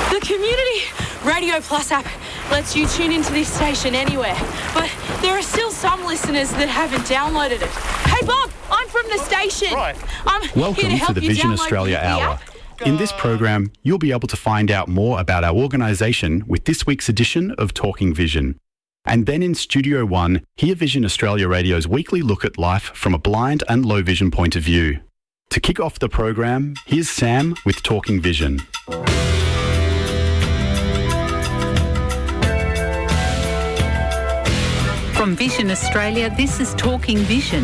The Community Radio Plus app lets you tune into this station anywhere, but there are still some listeners that haven't downloaded it. Hey Bob, I'm from the station. Right. I'm Welcome here to help the you Vision download Australia the Hour. app. In this program, you'll be able to find out more about our organisation with this week's edition of Talking Vision. And then in Studio One, hear Vision Australia Radio's weekly look at life from a blind and low vision point of view. To kick off the program, here's Sam with Talking Vision. From Vision Australia, this is Talking Vision.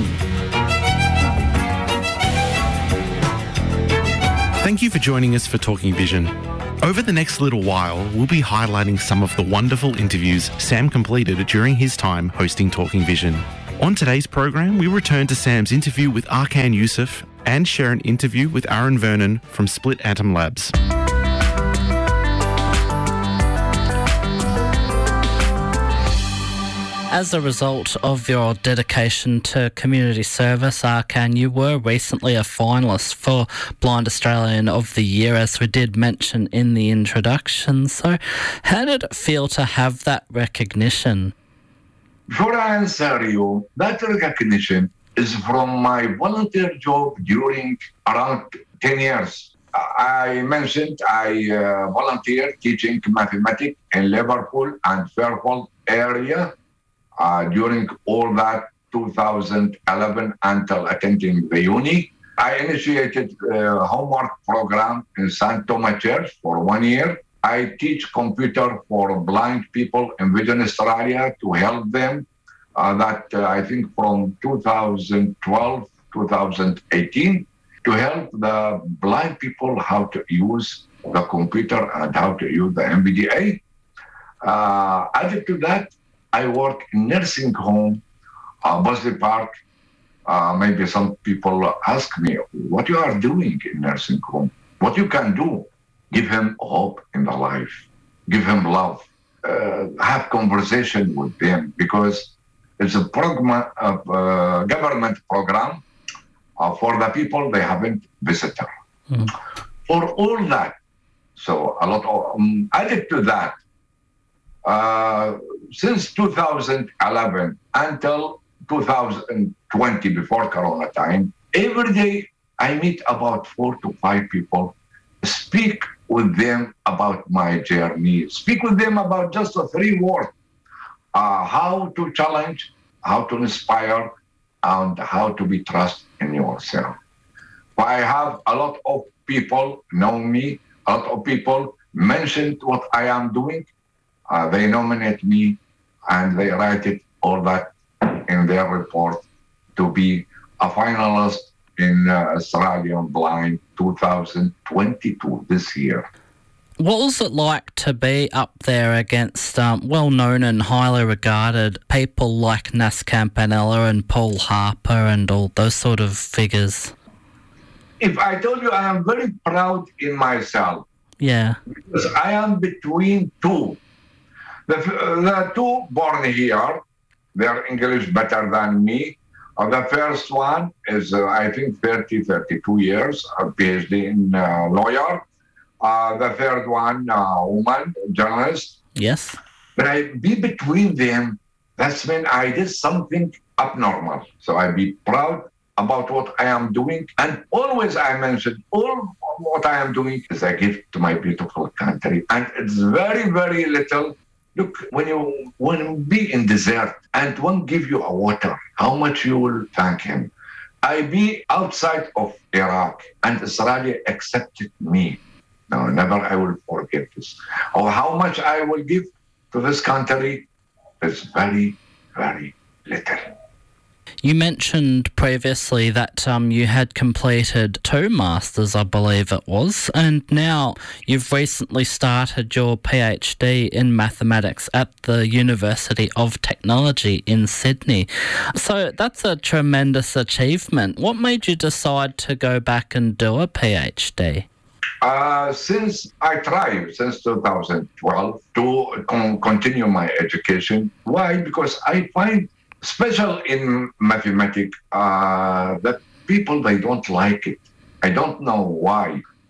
Thank you for joining us for Talking Vision. Over the next little while, we'll be highlighting some of the wonderful interviews Sam completed during his time hosting Talking Vision. On today's program, we return to Sam's interview with Arkan Youssef and share an interview with Aaron Vernon from Split Atom Labs. As a result of your dedication to community service, Arkan, you were recently a finalist for Blind Australian of the Year, as we did mention in the introduction. So how did it feel to have that recognition? Before I answer you, that recognition is from my volunteer job during around 10 years. I mentioned I volunteered teaching mathematics in Liverpool and Fairfield area. During all that 2011 until attending the uni. I initiated a homework program in St. Thomas Church for 1 year. I teach computer for blind people in Vision Australia to help them. I think from 2012, 2018, to help the blind people how to use the computer and how to use the NVDA. Added to that, I work in nursing home, Bosley Park. Maybe some people ask me, what you are doing in nursing home? What you can do? Give him hope in the life. Give him love. Have conversation with them because it's a government program for the people they haven't visited. For all that, so a lot of added to that, since 2011 until 2020, before Corona time, every day I meet about 4 to 5 people, speak with them about my journey, speak with them about just 3 words, how to challenge, how to inspire, and how to be trust in yourself. I have a lot of people know me, a lot of people mentioned what I am doing. They nominate me and they write it all that in their report to be a finalist in Australian Blind 2022 this year. What was it like to be up there against well-known and highly regarded people like Nas Campanella and Paul Harper and all those sort of figures? If I told you, I am very proud in myself. Yeah. Because I am between two. The two born here, they're English better than me. The first one is, I think, 32 years, a PhD in lawyer. The third one, woman, journalist. Yes. When I be between them, that's when I did something abnormal. So I be proud about what I am doing. And always I mention, all what I am doing is a gift to my beautiful country. And it's very, very little. Look, when you be in desert and one give you a water, how much you will thank him. I be outside of Iraq and Israel accepted me. No, never I will forget this. Or how much I will give to this country is very, very little. You mentioned previously that you had completed 2 masters, I believe it was, and now you've recently started your PhD in mathematics at the University of Technology in Sydney. So that's a tremendous achievement. What made you decide to go back and do a PhD? Since I tried since 2012 to continue my education. Why? Because I find special in mathematics that people, they don't like it. I don't know why.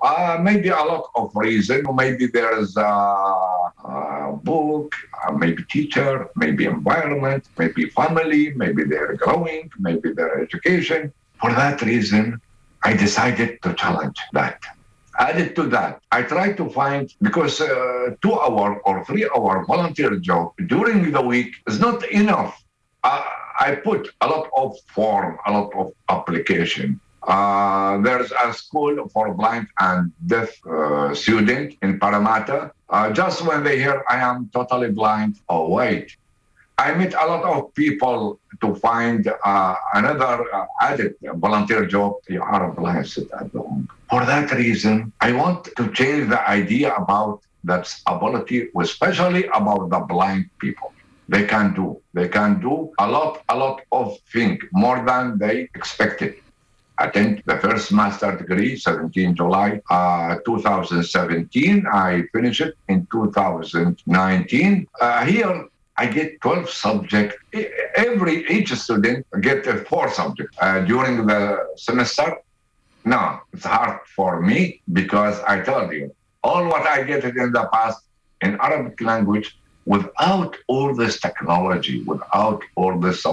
Maybe a lot of reason. Maybe there is a book, maybe teacher, maybe environment, maybe family, maybe they're growing, maybe their education. For that reason, I decided to challenge that. Added to that, I tried to find, because 2-hour or 3-hour volunteer job during the week is not enough. I put a lot of form, a lot of application. There's a school for blind and deaf student in Parramatta. Just when they hear I am totally blind, oh wait, I met a lot of people to find another added volunteer job. You are blind, sit at home. For that reason, I want to change the idea about that ability, especially about the blind people. They can do a lot of things, more than they expected. I think the first master degree, 17 July 2017. I finished it in 2019. Here, I get 12 subjects. Each student get 4 subjects during the semester. No, it's hard for me because I told you, all what I get in the past in Arabic language, without all this technology, without all this